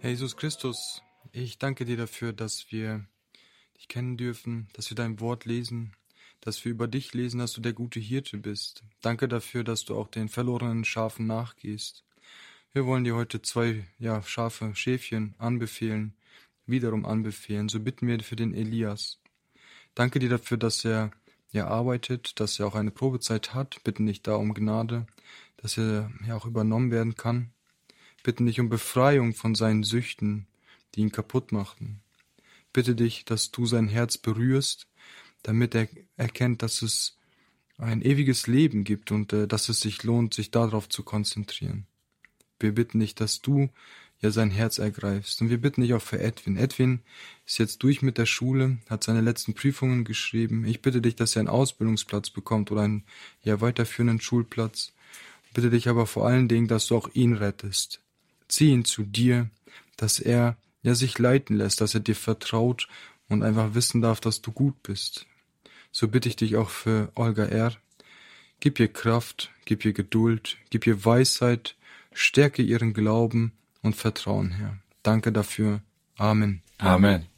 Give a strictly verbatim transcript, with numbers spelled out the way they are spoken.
Herr Jesus Christus, ich danke dir dafür, dass wir dich kennen dürfen, dass wir dein Wort lesen, dass wir über dich lesen, dass du der gute Hirte bist. Danke dafür, dass du auch den verlorenen Schafen nachgehst. Wir wollen dir heute zwei ja, Schafe, Schäfchen anbefehlen, wiederum anbefehlen. So bitten wir für den Elias. Danke dir dafür, dass er ja arbeitet, dass er auch eine Probezeit hat. Bitten dich da um Gnade, dass er ja auch übernommen werden kann. Bitten dich um Befreiung von seinen Süchten, die ihn kaputt machten. Bitte dich, dass du sein Herz berührst, damit er erkennt, dass es ein ewiges Leben gibt und äh, dass es sich lohnt, sich darauf zu konzentrieren. Wir bitten dich, dass du ja sein Herz ergreifst. Und wir bitten dich auch für Edwin. Edwin ist jetzt durch mit der Schule, hat seine letzten Prüfungen geschrieben. Ich bitte dich, dass er einen Ausbildungsplatz bekommt oder einen ja, weiterführenden Schulplatz. Ich bitte dich aber vor allen Dingen, dass du auch ihn rettest. Zieh ihn zu dir, dass er ja sich leiten lässt, dass er dir vertraut und einfach wissen darf, dass du gut bist. So bitte ich dich auch für Olga R. Gib ihr Kraft, gib ihr Geduld, gib ihr Weisheit, stärke ihren Glauben und Vertrauen, Herr. Danke dafür. Amen. Amen.